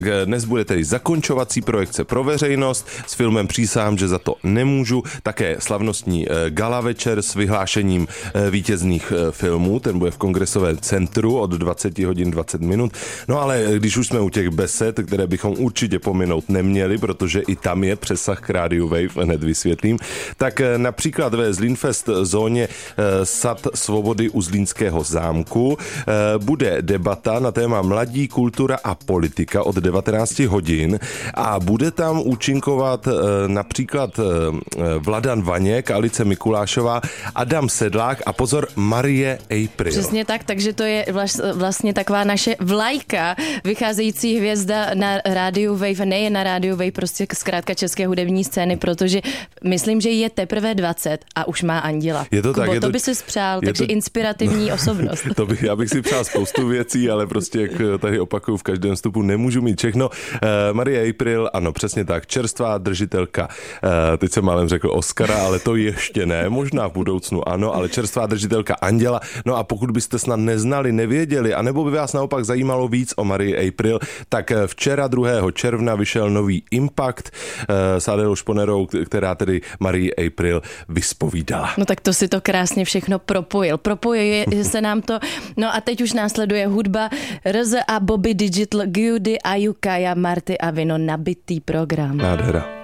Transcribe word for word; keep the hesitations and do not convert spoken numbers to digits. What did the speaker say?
Dnes bude tedy zakončovací projekce pro veřejnost s filmem Přísahám, že za to nemůžu. Také slavnostní gala večer s vyhlášením vítězných filmů. Ten bude v Kongresovém centru od dvacet hodin dvacet minut. No ale když už jsme u těch besed, které bychom určitě pominout neměli, protože i tam je přesah k rádiu Wave, hned vysvětlím, tak například ve Zlínfest zóně Sad svobody u Zlínského zámku bude debata na téma mladí, kultura a politika od devatenáct hodin a bude tam účinkovat e, například e, Vladan Vaněk, Alice Mikulášová, Adam Sedlák a pozor, Marie April. Přesně tak, takže to je vlastně taková naše vlajka, vycházející hvězda na rádiu Wave, nejen na rádiu Wave, prostě zkrátka české hudební scény, protože myslím, že je teprve dvacet a už má anděla. Je to tak, Kubo, je to, to by si spřál, takže to, inspirativní osobnost. To bych, já bych si přál spoustu věcí, ale prostě jak tady opakuju, v každém vstupu nemůžu mít všechno. Uh, Marie April, ano, přesně tak, čerstvá držitelka, uh, teď jsem málem řekl Oscara, ale to ještě ne, možná v budoucnu ano, ale čerstvá držitelka Anděla. No a pokud byste snad neznali, nevěděli, anebo by vás naopak zajímalo víc o Marie April, tak včera druhého června vyšel nový Impact uh, s Adélou Šponerou, která tedy Marie April vyspovídala. No tak to si to krásně všechno propojil. Propojuje se nám to. No a teď už následuje hudba R Z a Bobby Digital, Gudy a Jukaja, Marty a Vino, nabitý program. Nádhera.